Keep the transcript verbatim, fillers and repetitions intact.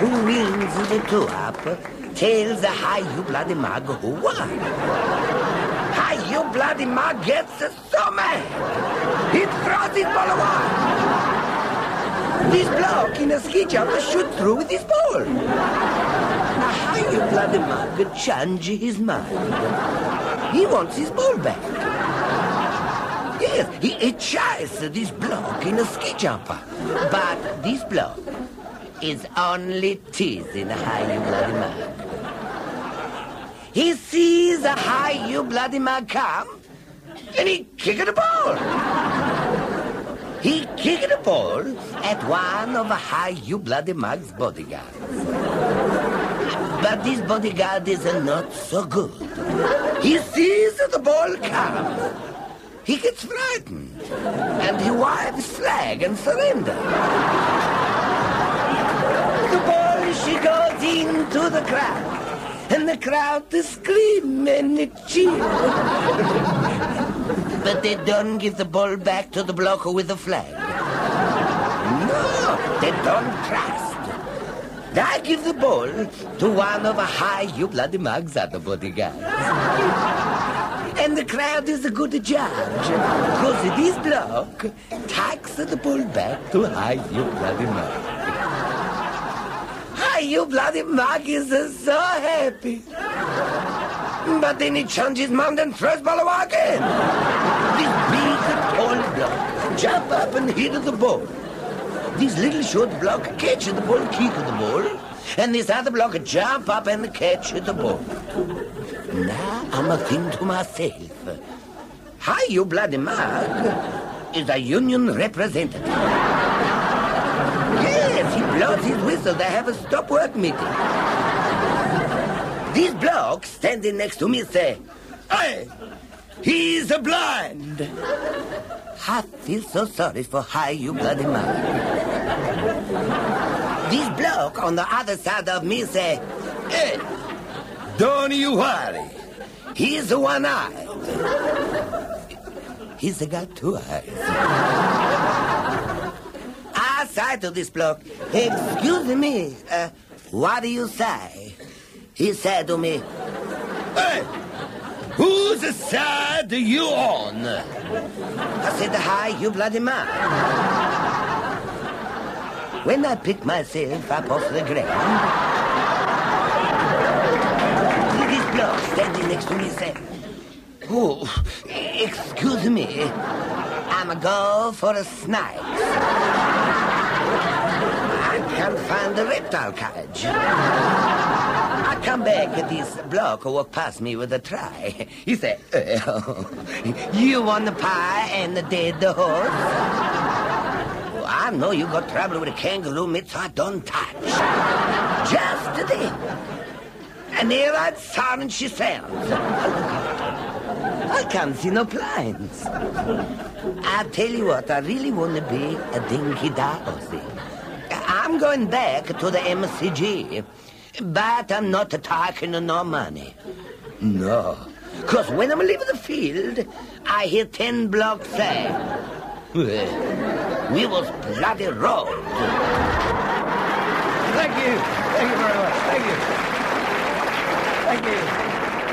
who wins the tour-up tells the high you bloody mug who won. High you bloody mug gets so mad. He throws his ball away. This bloke in a ski jumper shoot through with his ball. Now high you bloody mug change his mind. He wants his ball back. Yes, he, he chased this bloke in a ski jumper. But this bloke is only teasing high you bloody mug. He sees a high you bloody mug come, and he kicked the ball. He kicked the ball at one of a high you bloody mug's bodyguards. But this bodyguard is not so good. He sees the ball come. He gets frightened, and he waves flag and surrender. The ball, she goes into the crowd, and the crowd is screaming and cheer. But they don't give the ball back to the bloke with the flag. No, they don't trust. They give the ball to one of a high you bloody mugs at the bodyguards. And the crowd is a good judge, because this bloke takes the ball back to high you bloody mug. High you bloody mug is so happy. But then he changes mind and throws ball away again. This big, tall bloke jump up and hit the ball. This little short bloke catch the ball, kick the ball, and this other bloke jump up and catch the ball. Now I'm a think to myself, High you bloody mug is a union representative. Yes, he blows his whistle. They have a stop work meeting. This bloke standing next to me say, "Hey, he's a blind." I feel so sorry for High you bloody mug. This bloke on the other side of me say, "Hey, don't you worry. He's one-eyed." He's got two eyes. I say to this bloke, "Excuse me, uh, what do you say?" He said to me, "Hey, whose side are you on?" I said, "Hi, you bloody man." When I pick myself up off the ground, this bloke standing next to me said, "Oh, excuse me, I'm a go for a snake. I can't find the reptile cage." I come back at this bloke who walked past me with a tray. He said, "Oh, you want the pie and the dead horse?" "Well, I know you got trouble with a kangaroo meat, so I don't touch." Just then, and there I'd sound she sounds. I can't see no blinds. I tell you what, I really want to be a dinky dorsey. I'm going back to the M C G, but I'm not taking no money. No, because when I'm leaving the field, I hear ten blocks say, "We was bloody robbed." Thank you. Thank you very much. Thank you. Thank you.